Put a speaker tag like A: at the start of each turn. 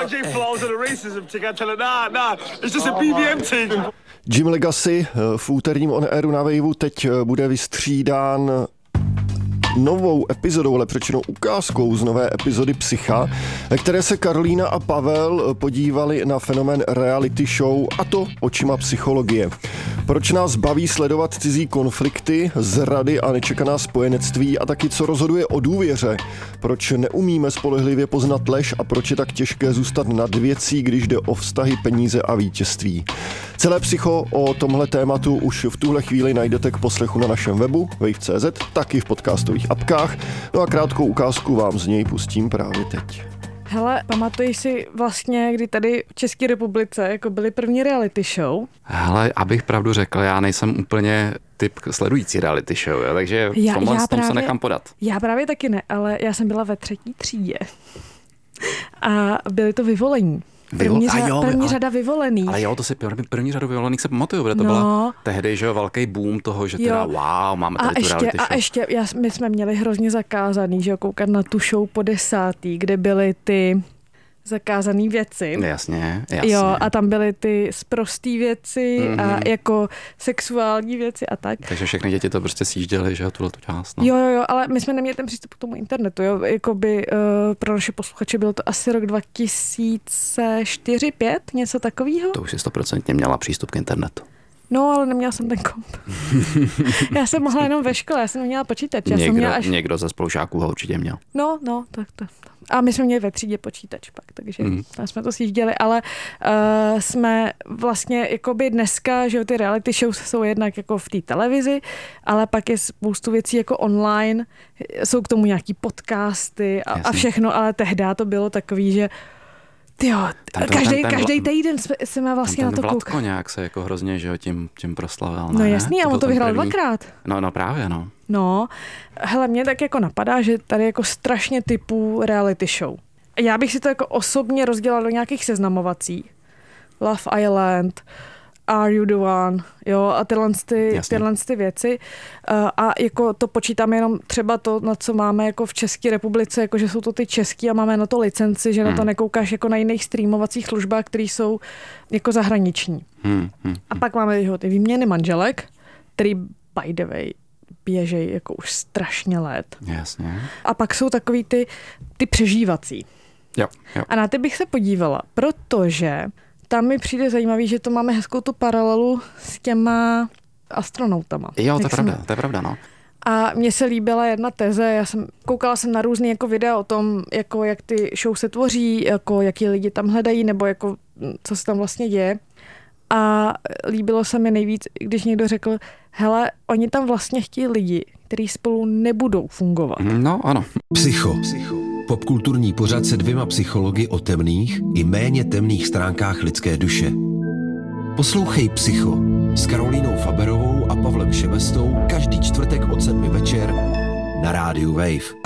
A: RJ flaws and the racism thing. I tell her, nah, it's just a BBM thing.
B: Jim Legacy v úterním On Airu na Waveu teď bude vystřídán novou epizodou, ale přečenou ukázkou z nové epizody Psycha, které se Karolína a Pavel podívali na fenomén reality show, a to očima psychologie. Proč nás baví sledovat cizí konflikty, zrady a nečekaná spojenectví a taky co rozhoduje o důvěře? Proč neumíme spolehlivě poznat lež a proč je tak těžké zůstat nad věcí, když jde o vztahy, peníze a vítězství? Celé Psycho o tomhle tématu už v tuhle chvíli najdete k poslechu na našem webu wave.cz, taky v podcastových apkách. No a krátkou ukázku vám z něj pustím právě teď.
C: Hele, pamatuješ si vlastně, kdy tady v České republice jako byly první reality show?
D: Hele, abych pravdu řekl, já nejsem úplně typ sledující reality show, jo, takže v tomhle tom se nechám podat.
C: Já právě taky ne, ale já jsem byla ve 3. třídě a byly to Vyvolení. První řada Vyvolených.
D: Ale jo, to si první řadu Vyvolených se pamatuju, protože to byla tehdy, že velký boom toho, že teda wow, máme tady tu reality show.
C: A ještě, my jsme měli hrozně zakázaný, že koukat na tu show po 10., kde byly ty zakázané věci.
D: Jasně.
C: Jo, a tam byly ty sprostý věci a jako sexuální věci a tak.
D: Takže všechny děti to prostě sjížděly, že tuhle tu část. No.
C: Jo, ale my jsme neměli ten přístup k tomu internetu, jo. Jakoby pro naše posluchače byl to asi rok 2004-2005, něco takového.
D: To už si 100% měla přístup k internetu.
C: No, ale neměla jsem ten komp. Já jsem mohla jenom ve škole, já jsem neměla počítač.
D: Někdo ze spolužáků ho určitě měl.
C: No, tak. A my jsme měli ve třídě počítač pak, takže tam jsme to sjížděli, ale jsme vlastně jakoby dneska, že ty reality shows jsou jednak jako v té televizi, ale pak je spoustu věcí jako online, jsou k tomu nějaký podcasty a všechno, ale tehdy to bylo takový, že každý týden jsme vlastně na to koukali.
D: Vlatko nějak se jako hrozně, že jo, tím proslavil.
C: No jasný, a on to vyhrál 2krát.
D: No právě, no.
C: No, hele, mě tak jako napadá, že tady jako strašně typů reality show. Já bych si to jako osobně rozdělala do nějakých seznamovací. Love Island, Are You the One, jo, a tyhle ty věci. A jako to počítáme jenom třeba to, na co máme jako v České republice, jako že jsou to ty český a máme na to licenci, že na to nekoukáš jako na jiných streamovacích službách, které jsou jako zahraniční. A pak máme ty výměny manželek, který by the way běžej jako už strašně let.
D: Jasně.
C: A pak jsou takový ty přežívací.
D: Jo.
C: A na ty bych se podívala, protože tam mi přijde zajímavý, že to máme hezkou tu paralelu s těma astronautama.
D: Jo, to je pravda, no.
C: A mně se líbila jedna teze, koukala jsem na různý jako videa o tom, jako jak ty show se tvoří, jako jaký lidi tam hledají, nebo jako co se tam vlastně děje. A líbilo se mi nejvíc, když někdo řekl, hele, oni tam vlastně chtějí lidi, kteří spolu nebudou fungovat.
D: No, ano.
E: Psycho. Popkulturní pořad se 2 psychologi o temných i méně temných stránkách lidské duše. Poslouchej Psycho s Karolínou Faberovou a Pavlem Šebestou každý čtvrtek od 7 večer na rádiu Wave.